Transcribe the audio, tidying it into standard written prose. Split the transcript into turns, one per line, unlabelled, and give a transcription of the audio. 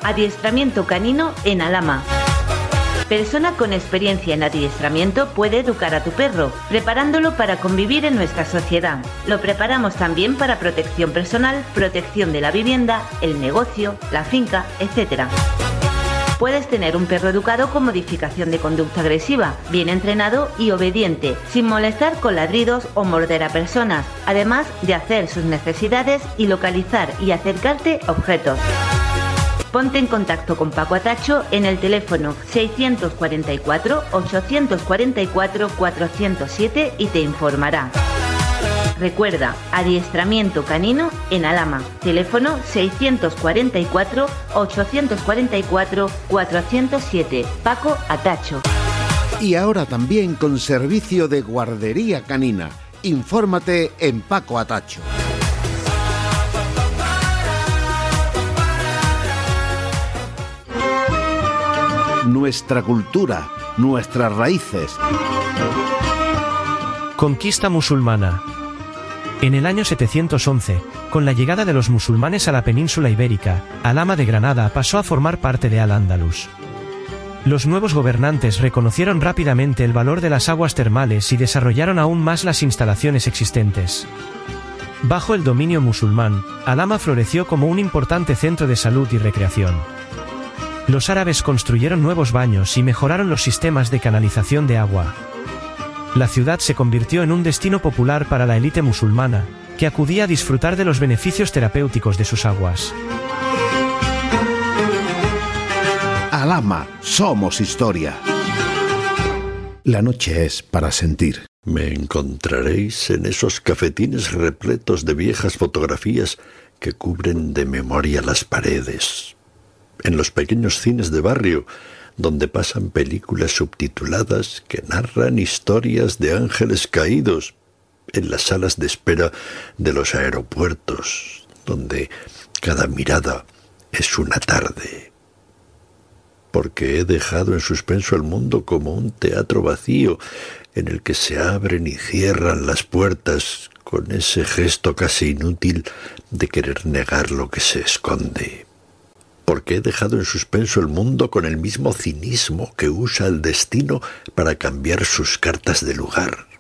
Adiestramiento canino en Alhama. Persona con experiencia en adiestramiento puede educar a tu perro, preparándolo para convivir en nuestra sociedad. Lo preparamos también para protección personal, protección de la vivienda, el negocio, la finca, etc. Puedes tener un perro educado con modificación de conducta agresiva, bien entrenado y obediente, sin molestar con ladridos o morder a personas, además de hacer sus necesidades y localizar y acercarte objetos. Ponte en contacto con Paco Atacho en el teléfono 644-844-407 y te informará. Recuerda, adiestramiento canino en Alhama, teléfono 644-844-407, Paco Atacho.
Y ahora también con servicio de guardería canina. Infórmate en Paco Atacho. Nuestra cultura, nuestras raíces.
Conquista musulmana. En el año 711, con la llegada de los musulmanes a la península ibérica, Alhama de Granada pasó a formar parte de Al-Ándalus. Los nuevos gobernantes reconocieron rápidamente el valor de las aguas termales y desarrollaron aún más las instalaciones existentes. Bajo el dominio musulmán, Alhama floreció como un importante centro de salud y recreación. Los árabes construyeron nuevos baños y mejoraron los sistemas de canalización de agua. La ciudad se convirtió en un destino popular para la élite musulmana, que acudía a disfrutar de los beneficios terapéuticos de sus aguas.
Alhama, somos historia. La noche es para sentir.
Me encontraréis en esos cafetines repletos de viejas fotografías que cubren de memoria las paredes. En los pequeños cines de barrio, donde pasan películas subtituladas que narran historias de ángeles caídos, en las salas de espera de los aeropuertos, donde cada mirada es una tarde. Porque he dejado en suspenso el mundo como un teatro vacío, en el que se abren y cierran las puertas con ese gesto casi inútil de querer negar lo que se esconde. Porque he dejado en suspenso el mundo con el mismo cinismo que usa el destino para cambiar sus cartas de lugar.